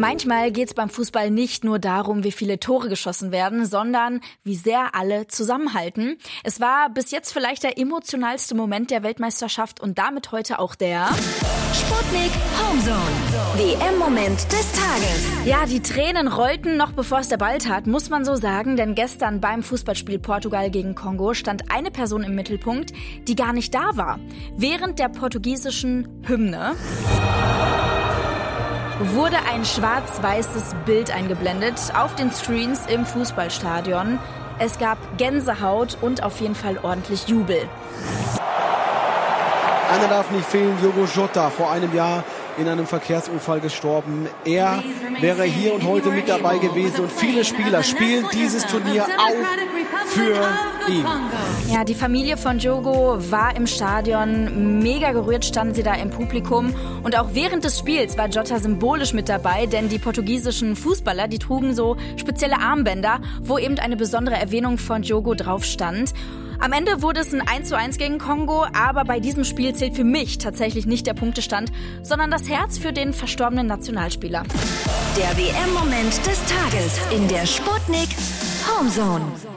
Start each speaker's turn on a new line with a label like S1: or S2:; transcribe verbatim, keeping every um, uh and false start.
S1: Manchmal geht's beim Fußball nicht nur darum, wie viele Tore geschossen werden, sondern wie sehr alle zusammenhalten. Es war bis jetzt vielleicht der emotionalste Moment der Weltmeisterschaft und damit heute auch der
S2: Sputnik Homezone. W M-Moment des Tages.
S1: Ja, die Tränen rollten noch bevor es der Ball tat, muss man so sagen, denn gestern beim Fußballspiel Portugal gegen Kongo stand eine Person im Mittelpunkt, die gar nicht da war. Während der portugiesischen Hymne wurde ein schwarz-weißes Bild eingeblendet auf den Screens im Fußballstadion. Es gab Gänsehaut und auf jeden Fall ordentlich Jubel.
S3: Einer darf nicht fehlen, Diogo Jota, vor einem Jahr in einem Verkehrsunfall gestorben. Er wäre hier und heute mit dabei gewesen und viele Spieler spielen dieses Turnier auch für ihn.
S1: Ja, die Familie von Diogo war im Stadion, mega gerührt standen sie da im Publikum und auch während des Spiels war Jota symbolisch mit dabei, denn die portugiesischen Fußballer, die trugen so spezielle Armbänder, wo eben eine besondere Erwähnung von Diogo drauf stand. Am Ende wurde es ein eins zu eins gegen Kongo, aber bei diesem Spiel zählt für mich tatsächlich nicht der Punktestand, sondern das Herz für den verstorbenen Nationalspieler.
S2: Der W M-Moment des Tages in der Sputnik Homezone.